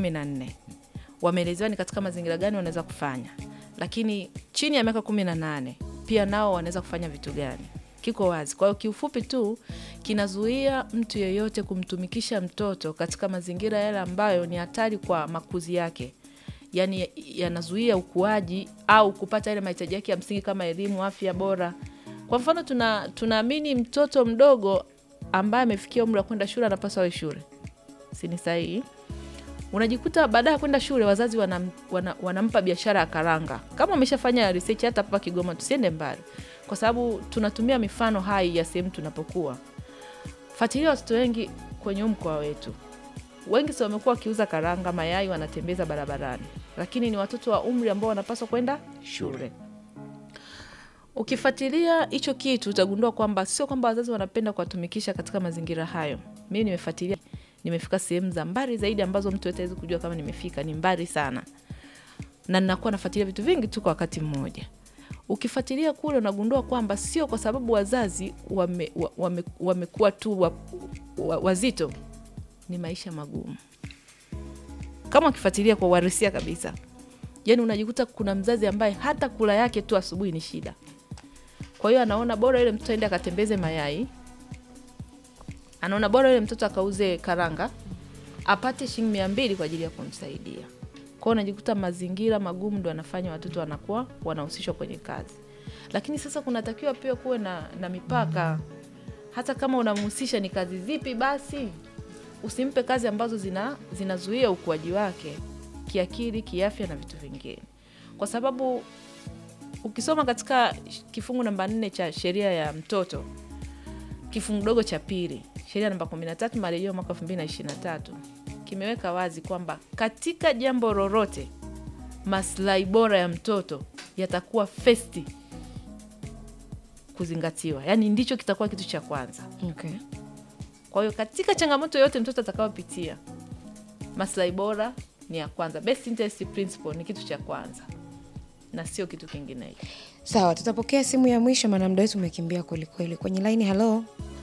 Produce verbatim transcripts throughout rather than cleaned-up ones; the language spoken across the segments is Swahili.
kumi na nne. Wameelezewa ni katika mazingira gani wanaweza kufanya. Lakini chini ya miaka kumi na nane pia nao wanaweza kufanya vitu gani? Kiko wazi. Kwa hiyo kiufupi tu kinazuia mtu yeyote kumtumikisha mtoto katika mazingira yale ambayo ni hatari kwa makuzi yake. Yaani yanazuia ukuaji au kupata ile mahitaji yake ya msingi kama elimu, afya bora. Kwa mfano tuna tunaamini mtoto mdogo ambaye amefikia umri wa kwenda shule anapaswa awe shule. Si ni sahihi? Unajikuta baada ya kwenda shule wazazi wanam, wana, wanampa biashara ya karanga. Kama umeshafanya research hata hapa Kigoma tusiende mbali. Kwa sababu tunatumia mifano hai ya sehemu tunapokuwa. Fuatilia watoto wengi kwenye mkoa wetu. Wengi sio wamekuwa kiuza karanga, mayai wanatembeza barabarani. Lakini ni watoto wa umri ambao wanapaswa kwenda shule. Ukifuatilia hicho kitu utagundua kwamba sio kwamba wazazi wanapenda kuwatumikisha katika mazingira hayo. Mimi nimefuatilia, nimefika sehemu za mbali zaidi ambazo mtu hataweza kujua kama nimefika, ni mbali sana. Na ninakuwa nafuatilia vitu vingi tu kwa wakati mmoja. Ukifuatilia kule unagundua kwamba sio kwa sababu wazazi wamekuwa wame, wame tu wa, wa, wazito, ni maisha magumu. Kama ukifuatilia kwa uhalisia kabisa, yaani unajikuta kuna mzazi ambaye hata kula yake tu asubuhi ni shida. Kwa hiyo anaona bora yule mtoto aende akatembeze mayai. Anaona bora yule mtoto akauze karanga, apate shilingi mia mbili kwa ajili ya kumsaidia. Kwa hiyo unajikuta mazingira magumu ndio yanafanya watoto wanakuwa wanahusishwa kwenye kazi. Lakini sasa kunatakiwa pia kuwe na, na mipaka. Hata kama unamhusisha ni kazi zipi basi usimpe kazi ambazo zina zinazuia ukuaji wake kiakili, kiafya na vitu vingine. Kwa sababu ukisoma katika kifungu namba nne cha sheria ya mtoto, kifungu dogo cha pili, sheria namba kumi na tatu marejeo mwaka elfu mbili na ishirini na tatu, kimeweka wazi kwamba katika jambo lolote maslahi bora ya mtoto yatakuwa first kuzingatiwa. Yaani ndicho kitakuwa kitu cha kwanza. Okay. Kwa hiyo katika changamoto yote mtoto atakayopitia, maslahi bora ni ya kwanza. Best interest principle ni kitu cha kwanza. Na sio kitu kingine hicho. Sawa, tutapokea simu ya mwisho maana muda wetu umekimbia kweli kweli. Kwenye line, hello.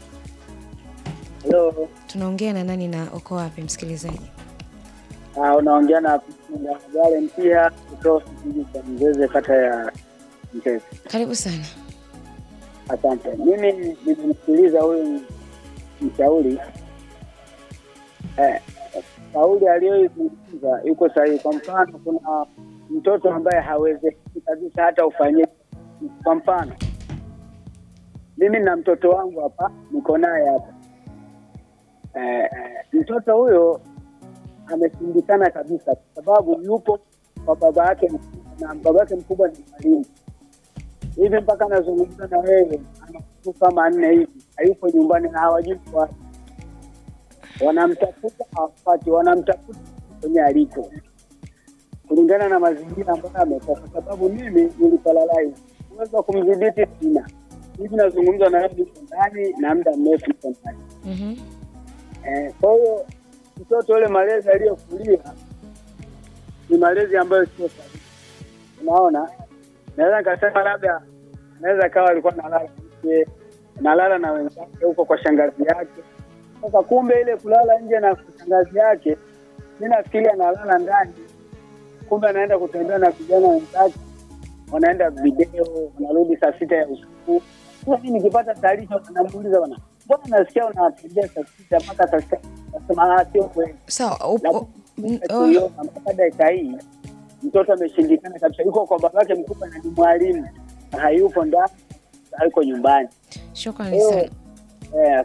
Hello. Tunaongea na nani na uko wapi msikilizaji? Ah, unaongea na Gale Mpia kutoka kijiji cha Mzeze, kata ya Mzeze. Karibu sana. Asante. Mimi nilimsikiliza huyu mshauri. Eh, kauli aliyoizungumza yuko sahihi. Kwa mfano kuna mtoto ambaye hawezi kabisa hata ufanye. Kwa mfano mimi na mtoto wangu hapa niko naye hapa. Eh, mtoto huyo ameshindikana kabisa kwa sababu yupo kwa baba yake na baba yake mkubwa ni mwalimu. Hivi mpaka nazungumza na wewe anakuwa kama nne hivi, hayupo nyumbani na hawajui kwa wanamtafuta hawapati, wanamtafuta kwenye aliko kulingana na mazingira ambayo ametoka, kwa sababu mimi nilipalalai uwezo kumdhibiti sina. Hivi nazungumza na wewe ndani na muda mrefu ndani. Mhm. Eh, kwa hiyo mtoto yule malezi aliyokulia ni malezi ambayo sio sahihi. Unaona? Naweza nikasema labda naweza kawa alikuwa analala nje, analala na wenzake huko kwa shangazi yake. Sasa kumbe ile kulala nje na shangazi yake, mimi nafikiri analala ndani. Kumbe anaenda kutembea na vijana wenzake. Wanaenda video, wanarudi saa sita ya usiku. Sasa mimi nikipata taarifa namuuliza bwana, mbona nasikia unatembea saa sita mpaka saa sita? Nasema ah, sio kweli. Sawa, mpaka dakika hii mtoto ameshindikana kabisa. Yuko kwa babake mkubwa na ni mwalimu. Hayupo ndani, hayuko nyumbani. Shukrani sana. Eh.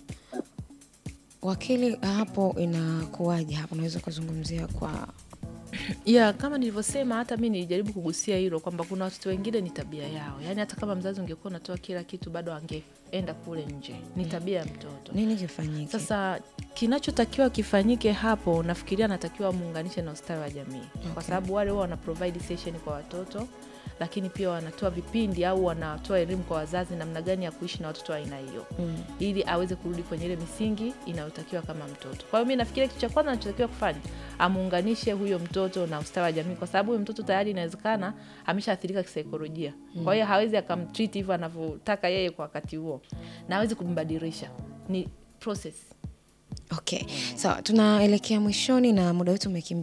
Wakili, hapo inakuwaje hapo? Unaweza kuzungumzia kwa ya kama nilivyosema, hata mimi nilijaribu kugusia hilo kwamba kuna watoto wengine ni tabia yao. Yaani hata kama mzazi ungekuwa unatoa kila kitu bado angeenda kule nje. Ni tabia ya mtoto. Nini kifanyike? Sasa kinachotakiwa kifanyike hapo, nafikiria natakiwa muunganishe na ustawi wa jamii. Okay. Kwa sababu wale wao wana provide session kwa watoto, lakini pia wanatoa vipindi au wanatoa elimu kwa wazazi namna gani ya kuishi na watoto wa aina hiyo. Mm. Ili aweze kurudi kwenye ile misingi inayotakiwa kama mtoto. Kwa hiyo mimi nafikiria kitu cha kwanza anachotakiwa kufanya, amuunganishe huyo mtoto na ustawi wa jamii, kwa sababu huyo mtoto tayari inawezekana ameshaathirika kisaikolojia. Mm. Kwa hiyo hawezi akamtreat hivyo anavyotaka yeye kwa wakati huo. Na hawezi kumbadilisha. Ni process. Okay. Sawa, so, tunaelekea mwishoni na muda wetu umekimbia.